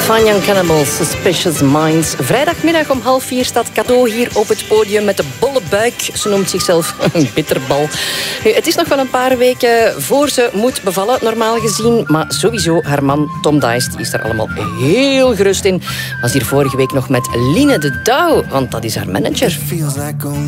Fine Cannibal, Suspicious Minds. Vrijdagmiddag om 3:30 staat Cadeau hier op het podium met de bolle buik. Ze noemt zichzelf een bitterbal. Nu, het is nog wel een paar weken voor ze moet bevallen, normaal gezien. Maar sowieso, haar man Tom Dice, die is daar allemaal heel gerust in. Was hier vorige week nog met Line de Douw, want dat is haar manager.